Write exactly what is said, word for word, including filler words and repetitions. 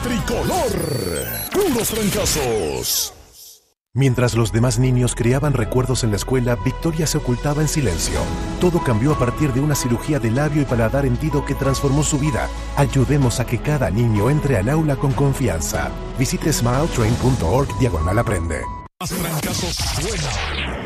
tricolor. Puros trancazos. Mientras los demás niños creaban recuerdos en la escuela, Victoria se ocultaba en silencio. Todo cambió a partir de una cirugía de labio y paladar hendido que transformó su vida. Ayudemos a que cada niño entre al aula con confianza. Visite smiletrain punto org diagonal aprende. Más trancazos suenan